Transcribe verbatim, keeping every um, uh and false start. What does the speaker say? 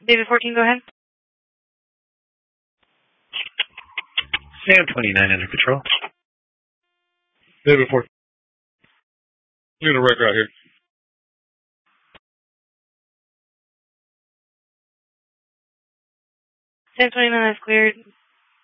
David fourteen, go ahead. Sam twenty-nine under control. David fourteen. Clear the record out here. Sam twenty-nine is cleared.